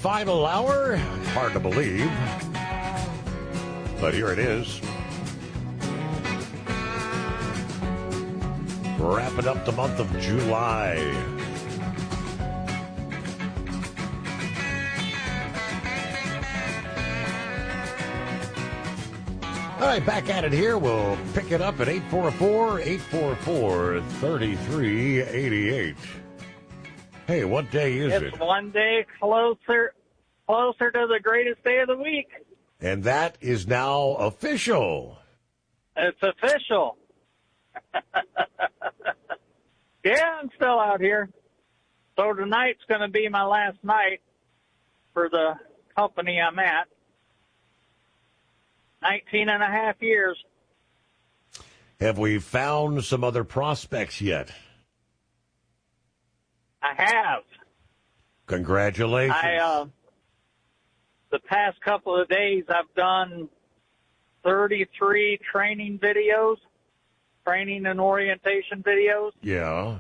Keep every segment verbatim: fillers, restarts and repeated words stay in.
final hour. Hard to believe, but here it is. Wrapping up the month of July. All right, back at it here. We'll pick it up at eight four four, eight four four, three three eight eight. Hey, what day is it's it? It's one day closer, closer to the greatest day of the week. And that is now official. It's official. Yeah, I'm still out here. So tonight's going to be my last night for the company I'm at. Nineteen and a half years. Have we found some other prospects yet? I have. Congratulations. I, uh, the past couple of days, I've done thirty-three training videos, training and orientation videos. Yeah.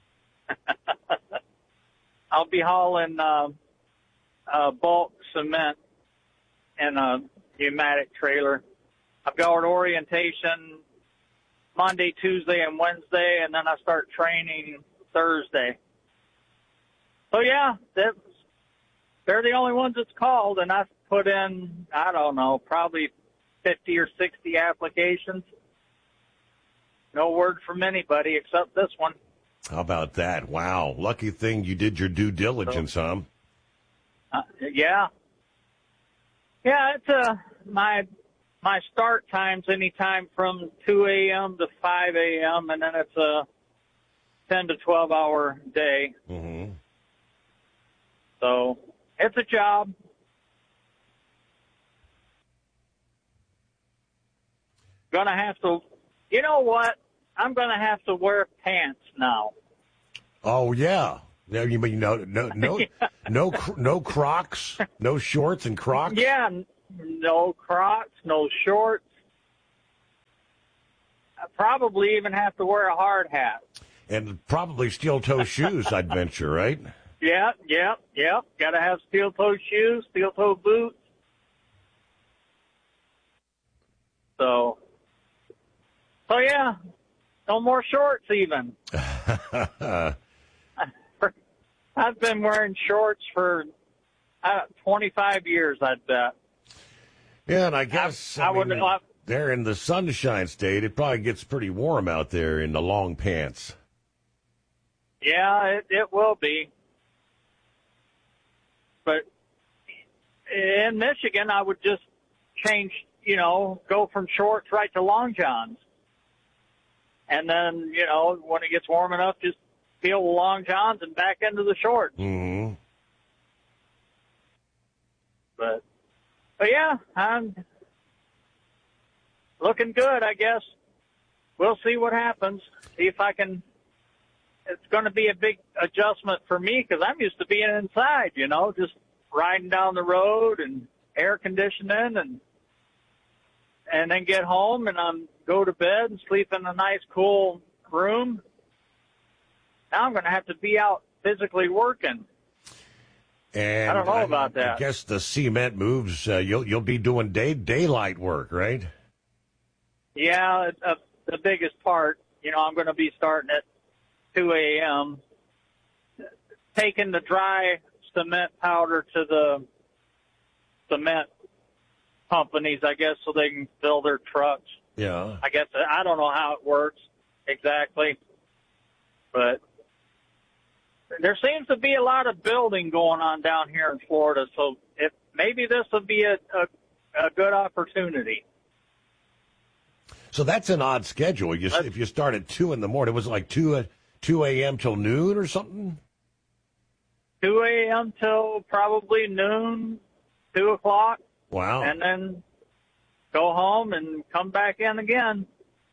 I'll be hauling uh, uh, bulk cement in a pneumatic trailer. I've got orientation Monday, Tuesday, and Wednesday, and then I start training Thursday. So, yeah, that's, they're the only ones that's called, and I've put in, I don't know, probably fifty or sixty applications. No word from anybody except this one. How about that? Wow. Lucky thing you did your due diligence, so, huh? Uh, yeah. Yeah, it's uh, my my start time's anytime from two a.m. to five a.m., and then it's a ten to twelve hour day. Mm-hmm. So it's a job. Gonna have to, you know what? I'm gonna have to wear pants now. Oh yeah, yeah. You mean no, no, no, yeah. no, no Crocs, no shorts and Crocs. Yeah, no Crocs, no shorts. I probably even have to wear a hard hat. And probably steel-toe shoes, I'd venture, right? Yeah, yeah, yeah. Got to have steel-toe shoes, steel-toe boots. So, so yeah, no more shorts even. I've been wearing shorts for uh, twenty-five years, I'd bet. Yeah, and I guess I, I, I mean, wouldn't. There in the Sunshine State, it probably gets pretty warm out there in the long pants. Yeah, it, it will be. But in Michigan, I would just change, you know, go from shorts right to long johns. And then, you know, when it gets warm enough, just peel the long johns and back into the shorts. Mm-hmm. But, but yeah, I'm looking good, I guess. We'll see what happens. See if I can. It's going to be a big adjustment for me because I'm used to being inside, you know, just riding down the road and air conditioning and and then get home and um, go to bed and sleep in a nice, cool room. Now I'm going to have to be out physically working. And I don't know I, about that. I guess the cement moves. Uh, you'll you'll be doing day daylight work, right? Yeah, uh, the biggest part. You know, I'm going to be starting at two a.m., taking the dry cement powder to the cement companies, I guess, so they can fill their trucks. Yeah. I guess, I don't know how it works exactly, but there seems to be a lot of building going on down here in Florida, so if maybe this would be a, a, a good opportunity. So that's an odd schedule. You, if you start at two in the morning, was it like two at two a.m. till noon or something? two a.m. till probably noon, two o'clock. Wow. And then go home and come back in again.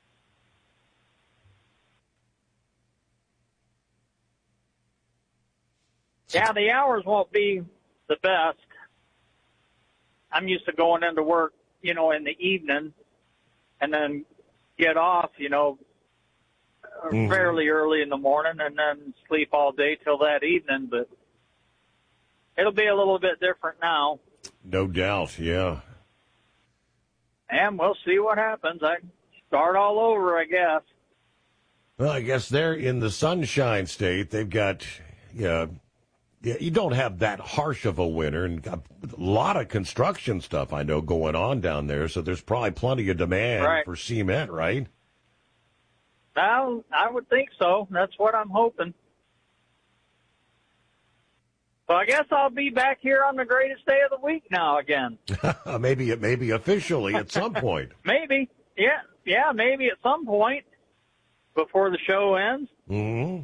Yeah, the hours won't be the best. I'm used to going into work, you know, in the evening and then get off, you know, mm. fairly early in the morning and then sleep all day till that evening. But it'll be a little bit different now. No doubt, yeah. And we'll see what happens. I start all over, I guess. Well, I guess they're in the Sunshine State. They've got, yeah, yeah, you don't have that harsh of a winter, and got a lot of construction stuff I know going on down there. So there's probably plenty of demand right. for cement, right? Well, I would think so. That's what I'm hoping. So I guess I'll be back here on the greatest day of the week now again. maybe, maybe officially at some point. Maybe, yeah, yeah, maybe at some point before the show ends. Mm-hmm.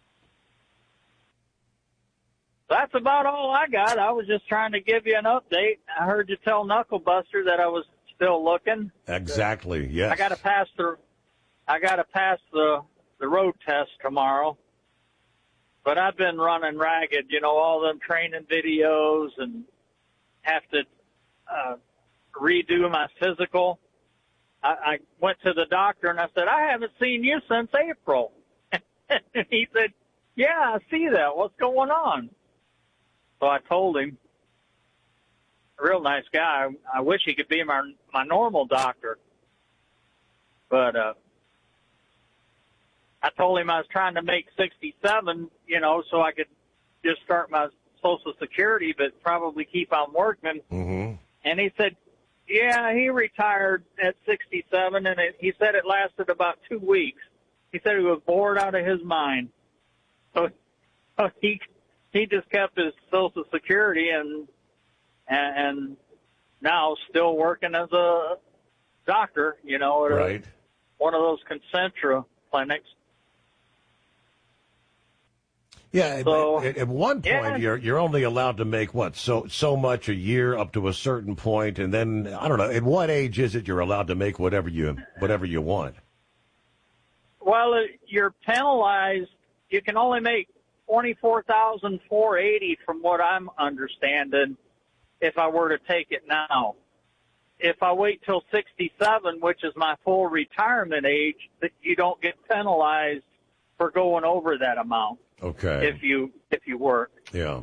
That's about all I got. I was just trying to give you an update. I heard you tell Knucklebuster that I was still looking. Exactly. Yes. I got to pass the, I got to pass the the road test tomorrow. But I've been running ragged, you know, all them training videos, and have to uh, redo my physical. I, I went to the doctor and I said, I haven't seen you since April. And he said, yeah, I see that. What's going on? So I told him, a real nice guy. I wish he could be my my normal doctor. But uh, I told him I was trying to make sixty-seven, you know, so I could just start my Social Security, but probably keep on working. Mm-hmm. And he said, yeah, he retired at sixty-seven, and it, he said it lasted about two weeks. He said he was bored out of his mind. So, so he he just kept his Social Security and, and and now still working as a doctor, you know, at right. a, one of those Concentra clinics. Yeah, so, at, at one point yeah. you're you're only allowed to make what so so much a year up to a certain point, and then I don't know. At what age is it you're allowed to make whatever you whatever you want? Well, you're penalized. You can only make twenty-four thousand four hundred eighty, from what I'm understanding, if I were to take it now. If I wait till sixty-seven, which is my full retirement age, that you don't get penalized for going over that amount. Okay. If you if you work. Yeah.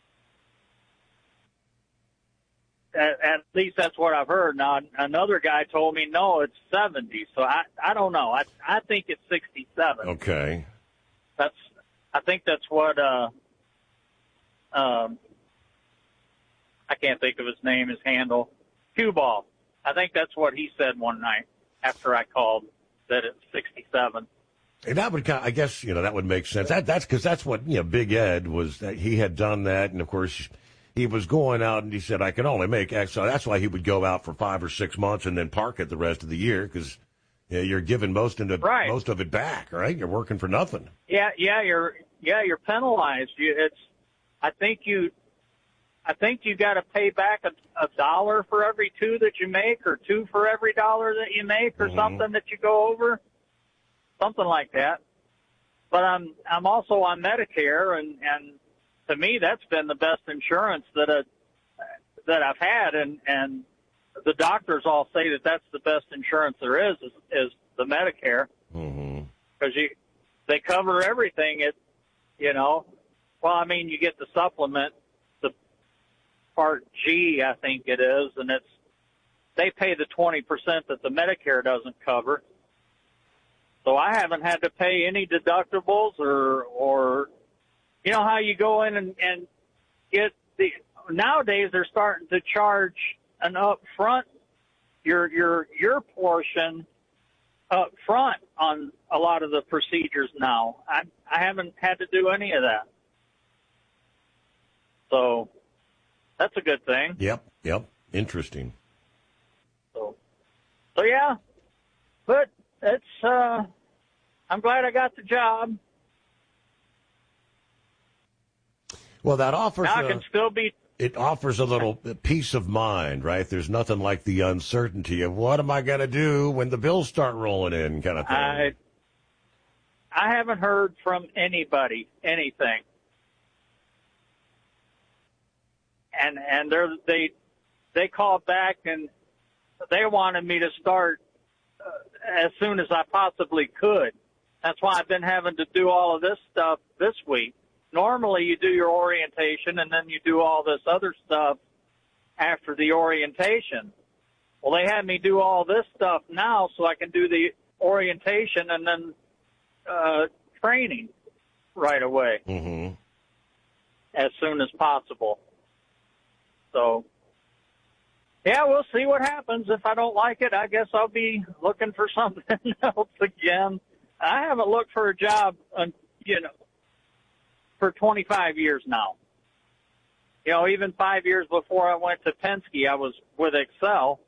At, at least that's what I've heard. Now, another guy told me, no, it's seventy. So I, I don't know. I, I think it's sixty-seven. Okay. That's, I think that's what, uh, um, I can't think of his name, his handle, Q-Ball. I think that's what he said one night after I called, that it's sixty-seven. And that would kind of, I guess, you know, that would make sense. That, that's because that's what, you know, Big Ed was, that he had done that. And of course, he was going out and he said, I can only make X. So that's why he would go out for five or six months and then park it the rest of the year, because you know, you're giving most of it, right. most of it back, right? You're working for nothing. Yeah, yeah, you're yeah, you're penalized. You, it's, I think you, I think you got to pay back a, a dollar for every two that you make, or two for every dollar that you make, or mm-hmm. something that you go over, something like that. But I'm I'm also on Medicare, and and to me that's been the best insurance that I, that I've had, and and the doctors all say that that's the best insurance there is is, is the Medicare, because mm-hmm. you they cover everything. It you know, well I mean you get the supplement, the Part G I think it is, and it's they pay the twenty percent that the Medicare doesn't cover. So I haven't had to pay any deductibles or, or, you know how you go in and, and get the, nowadays they're starting to charge an upfront, your, your, your portion up front on a lot of the procedures now. I, I haven't had to do any of that. So that's a good thing. Yep. Yep. Interesting. So, so yeah, but it's, uh, I'm glad I got the job. Well, that offers now I a, can still be. It offers a little peace of mind, right? There's nothing like the uncertainty of what am I going to do when the bills start rolling in, kind of thing. I, I haven't heard from anybody anything, and and they're, they they called back and they wanted me to start uh, as soon as I possibly could. That's why I've been having to do all of this stuff this week. normally you do your orientation and then you do all this other stuff after the orientation. Well, they had me do all this stuff now so I can do the orientation and then uh, training right away mm-hmm. as soon as possible. So, yeah, we'll see what happens. If I don't like it, I guess I'll be looking for something else again. I haven't looked for a job, you know, for twenty-five years now. You know, even five years before I went to Penske, I was with Excel,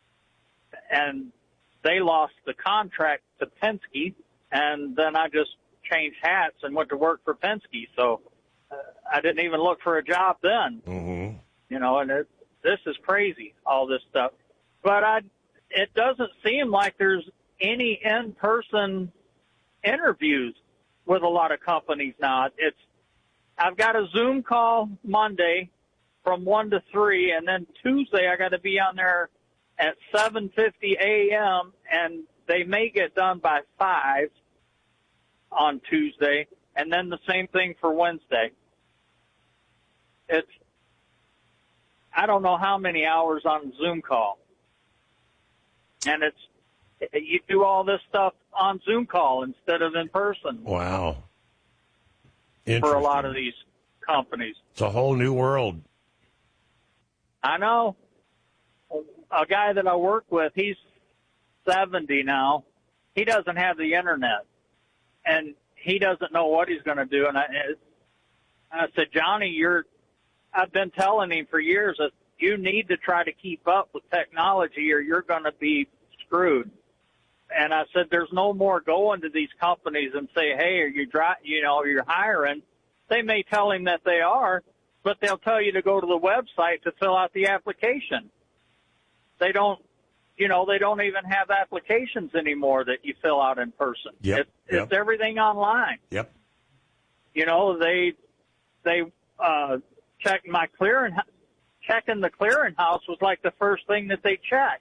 and they lost the contract to Penske, and then I just changed hats and went to work for Penske. So uh, I didn't even look for a job then. Mm-hmm. You know, and it, this is crazy, all this stuff. But I, it doesn't seem like there's any in-person interviews with a lot of companies now. It's I've got a Zoom call Monday from one to three, and then Tuesday I got to be on there at seven fifty a.m., and they may get done by five on Tuesday, and then the same thing for Wednesday. It's I don't know how many hours on Zoom call. And it's, you do all this stuff on Zoom call instead of in person. Wow. For a lot of these companies. It's a whole new world. I know. A guy that I work with, he's seventy now. He doesn't have the internet. And he doesn't know what he's going to do. And I, I said, Johnny, you're, I've been telling him for years that you need to try to keep up with technology or you're going to be screwed. And I said, there's no more going to these companies and say, hey, are you dry, you know, you're hiring. They may tell him that they are, but they'll tell you to go to the website to fill out the application. They don't, you know, they don't even have applications anymore that you fill out in person. Yep, It's, yep. it's everything online. Yep. You know, they, they, uh, check my clearing, checking the clearinghouse was like the first thing that they checked.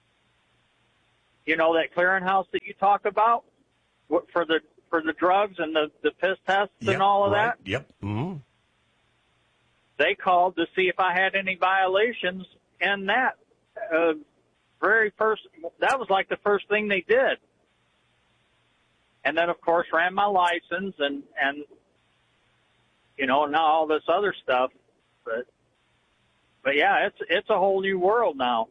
You know, that clearinghouse that you talk about for the, for the drugs and the, the piss tests Yep, and all of right. that. Yep. Mm-hmm. They called to see if I had any violations in that, uh, very first, that was like the first thing they did. And then of course ran my license and, and, you know, now all this other stuff. But, but yeah, it's, it's a whole new world now.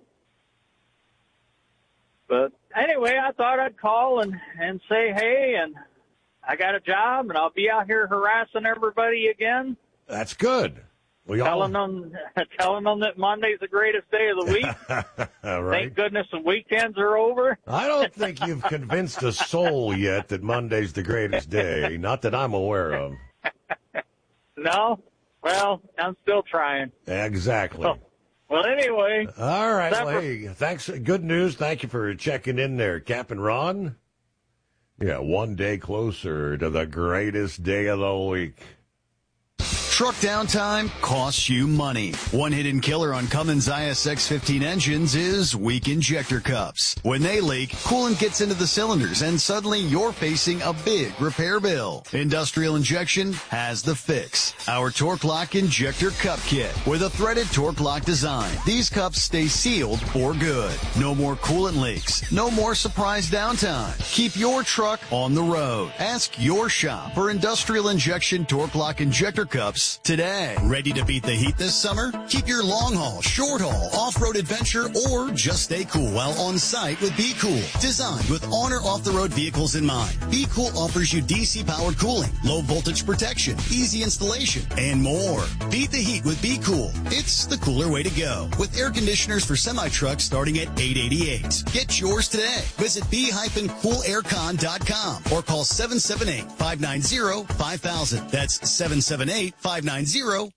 But anyway, I thought I'd call and, and say, hey, and I got a job and I'll be out here harassing everybody again. That's good. We telling all... them, telling them that Monday's the greatest day of the week. Right. Thank goodness the weekends are over. I don't think you've convinced a soul yet that Monday's the greatest day. Not that I'm aware of. No? Well, I'm still trying. Exactly. Oh. Well, anyway. All right. Well, for- hey, thanks. Good news. Thank you for checking in there, Captain Ron. Yeah, one day closer to the greatest day of the week. Truck downtime costs you money. One hidden killer on Cummins I S X fifteen engines is weak injector cups. When they leak, coolant gets into the cylinders and suddenly you're facing a big repair bill. Industrial Injection has the fix. Our Torque Lock Injector Cup Kit with a threaded Torque Lock design. These cups stay sealed for good. No more coolant leaks. No more surprise downtime. Keep your truck on the road. Ask your shop for Industrial Injection Torque Lock Injector Cups today. Ready to beat the heat this summer? Keep your long haul, short haul, off-road adventure, or just stay cool while on site with Be Cool. Designed with on or off-the-road vehicles in mind, Be Cool offers you D C powered cooling, low voltage protection, easy installation, and more. Beat the heat with Be Cool. It's the cooler way to go. With air conditioners for semi-trucks starting at eight eighty-eight. Get yours today. Visit be cool aircon dot com or call seven seven eight, five nine zero, five thousand. That's seven seven eight, five nine zero,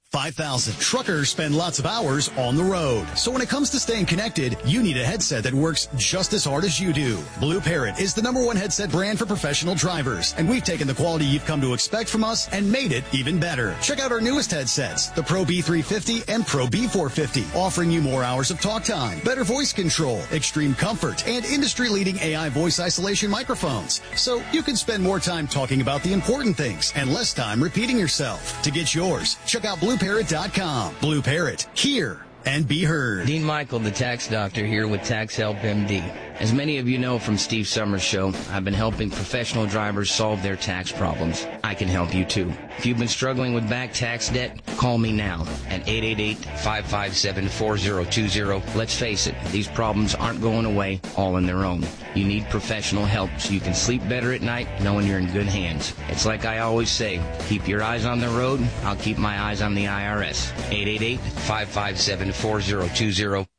five thousand. Truckers spend lots of hours on the road. So when it comes to staying connected, you need a headset that works just as hard as you do. Blue Parrot is the number one headset brand for professional drivers, and we've taken the quality you've come to expect from us and made it even better. Check out our newest headsets, the Pro B three fifty and Pro B four fifty, offering you more hours of talk time, better voice control, extreme comfort, and industry-leading A I voice isolation microphones. So you can spend more time talking about the important things and less time repeating yourself. To get yours, check out blue parrot dot com. Blue Parrot, hear and be heard. Dean Michael, the tax doctor, here with Tax Help M D. As many of you know from Steve Summers' show, I've been helping professional drivers solve their tax problems. I can help you too. If you've been struggling with back tax debt, call me now at eight eight eight, five five seven, four zero two zero. Let's face it, these problems aren't going away all on their own. You need professional help so you can sleep better at night knowing you're in good hands. It's like I always say, keep your eyes on the road, I'll keep my eyes on the I R S. eight eight eight, five five seven, four zero two zero.